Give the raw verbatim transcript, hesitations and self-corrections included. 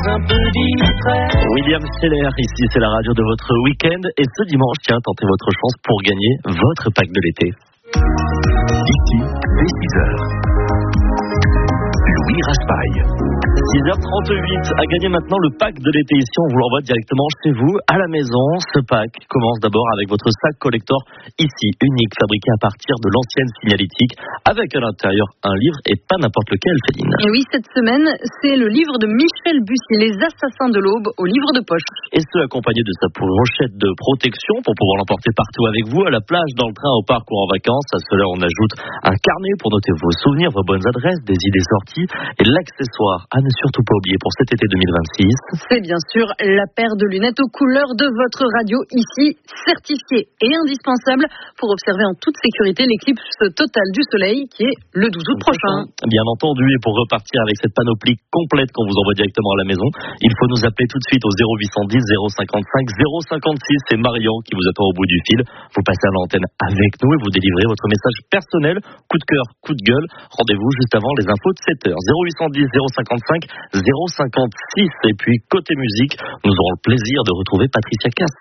un peu distrait. William Scheller, ici c'est la radio de votre week-end. Et ce dimanche, tiens, tentez votre chance pour gagner votre pack de l'été. Ici, dès six heures. Louis Raspail. six heures trente-huit, à gagner maintenant le pack de l'été ici, on vous l'envoie directement chez vous, à la maison. Ce pack commence d'abord avec votre sac collector ici, unique, fabriqué à partir de l'ancienne signalétique, avec à l'intérieur un livre et pas n'importe lequel, Féline. Et oui, cette semaine, c'est le livre de Michel Bussy, Les Assassins de l'Aube, au livre de poche. Et ce, accompagné de sa pochette de protection pour pouvoir l'emporter partout avec vous, à la plage, dans le train, au parc ou en vacances. À cela, on ajoute un carnet pour noter vos souvenirs, vos bonnes adresses, des idées sorties et l'accessoire à ne surtout pas oublier pour cet été deux mille vingt-six. C'est bien sûr la paire de lunettes aux couleurs de votre radio ici, certifiée et indispensable pour observer en toute sécurité l'éclipse totale du soleil qui est le douze août prochain. Bien entendu, et pour repartir avec cette panoplie complète qu'on vous envoie directement à la maison, il faut nous appeler tout de suite au zéro huit cent dix zéro cinquante-cinq zéro cinquante-six. C'est Marion qui vous attend au bout du fil. Vous passez à l'antenne avec nous et vous délivrez votre message personnel, coup de cœur, coup de gueule. Rendez-vous juste avant les infos de sept heures. zéro huit cent dix zéro cinquante-cinq zéro cinquante-six. Et puis côté musique, nous aurons le plaisir de retrouver Patricia Cass.